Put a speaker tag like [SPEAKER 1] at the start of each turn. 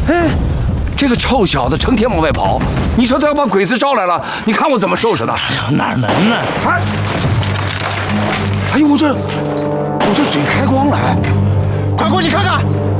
[SPEAKER 1] 哎，这个臭小子成天往外跑，你说他要把鬼子招来了，你看我怎么收拾他？
[SPEAKER 2] 哪能呢？
[SPEAKER 1] 哎呦，我这嘴开光了，哎，快过去看看！